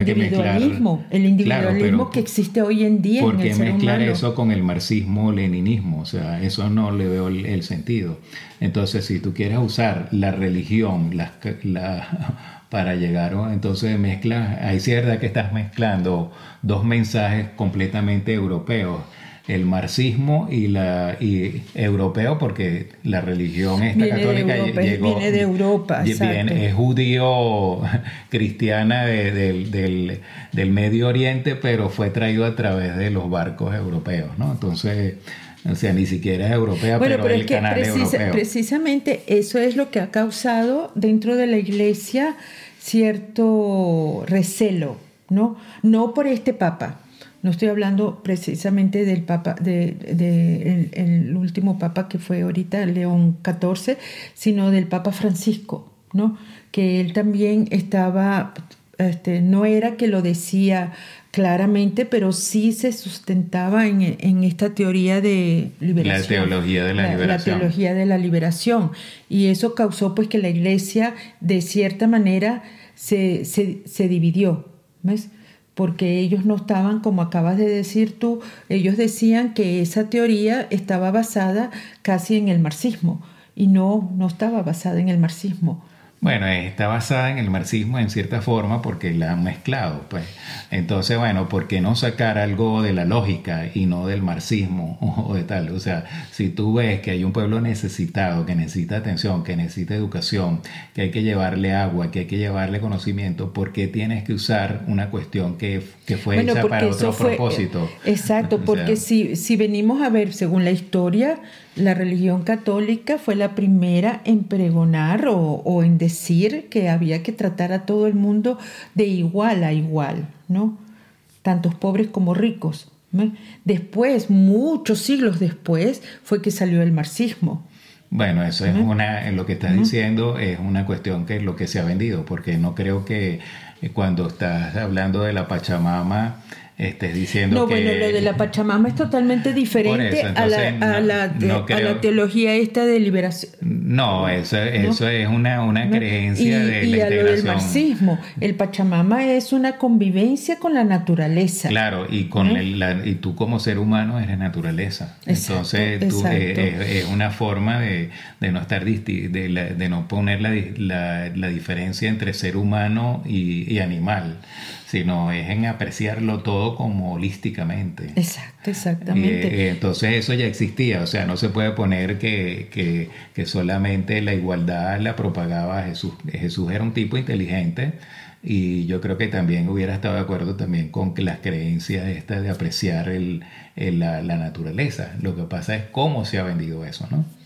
que mezclar... El individualismo claro, que existe hoy en día en el ser humano. ¿Por qué mezclar eso con el marxismo-leninismo? O sea, eso no le veo el sentido. Entonces, si tú quieres usar la religión para llegar, entonces mezclas, ahí sí es verdad que estás mezclando dos mensajes completamente europeos. El marxismo y europeo, porque la religión esta viene católica viene de Europa, es judío cristiana del Medio Oriente, pero fue traído a través de los barcos europeos, ¿no? Entonces, o sea, ni siquiera es europea, pero es el canal europeo. Precisamente eso es lo que ha causado dentro de la Iglesia cierto recelo, ¿no? No por este Papa. No estoy hablando precisamente del Papa, el último Papa que fue ahorita, León XIV, sino del Papa Francisco, ¿no? Que él también estaba, no era que lo decía claramente, pero sí se sustentaba en esta teoría de liberación. La teología de la liberación. La teología de la liberación. Y eso causó pues que la Iglesia, de cierta manera, se dividió, ¿ves? Porque ellos no estaban, como acabas de decir tú, ellos decían que esa teoría estaba basada casi en el marxismo, y no estaba basada en el marxismo. Bueno, está basada en el marxismo en cierta forma porque la han mezclado, pues. Entonces, bueno, ¿por qué no sacar algo de la lógica y no del marxismo o de tal? O sea, si tú ves que hay un pueblo necesitado, que necesita atención, que necesita educación, que hay que llevarle agua, que hay que llevarle conocimiento, ¿por qué tienes que usar una cuestión que fue hecha para otro propósito? Exacto, porque si venimos a ver, según la historia, la religión católica fue la primera en pregonar o en decir que había que tratar a todo el mundo de igual a igual, ¿no? Tantos pobres como ricos, ¿no? Después, muchos siglos después, fue que salió el marxismo. Bueno, eso es lo que estás diciendo es una cuestión que es lo que se ha vendido, porque no creo que cuando estás hablando de la Pachamama estés diciendo no, que... No, bueno, lo de la Pachamama es totalmente diferente a la teología esta de liberación. No, eso es una creencia de la integración. Y a lo del marxismo, el Pachamama es una convivencia con la naturaleza. Claro, y y tú como ser humano eres naturaleza. Entonces es una forma de no estar de no poner la diferencia entre ser humano y animal, sino es en apreciarlo todo como holísticamente. Exactamente. Entonces eso ya existía, o sea, no se puede poner que solamente la igualdad la propagaba Jesús. Jesús era un tipo inteligente y yo creo que también hubiera estado de acuerdo también con que las creencias estas de apreciar la naturaleza. Lo que pasa es cómo se ha vendido eso, ¿no?